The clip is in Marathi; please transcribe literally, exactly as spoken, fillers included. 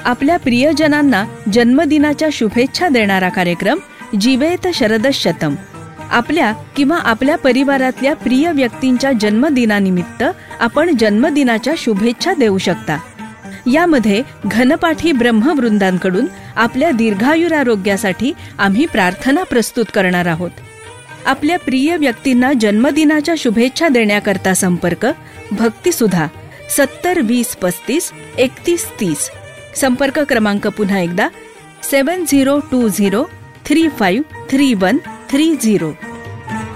आपल्या प्रियजनांना जन्मदिनाच्या शुभेच्छा देणारा कार्यक्रम जीवेत शरदशतम. आपल्या किंवा आपल्या परिवारातल्या प्रिय व्यक्तींच्या जन्मदिनानिमित्त आपण जन्मदिनाच्या शुभेच्छा देऊ शकता. यामध्ये घनपाठी ब्रह्मवृंदांकडून आपल्या दीर्घायुरारोग्यासाठी आम्ही प्रार्थना प्रस्तुत करणार आहोत. आपल्या प्रिय व्यक्तींना जन्मदिनाच्या शुभेच्छा देण्याकरता संपर्क भक्तिसुधा सत्तर वीस पस्तीस एकतीस तीस. संपर्क क्रमांक पुन्हा एकदा सेवन zero to zero three five three one three zero.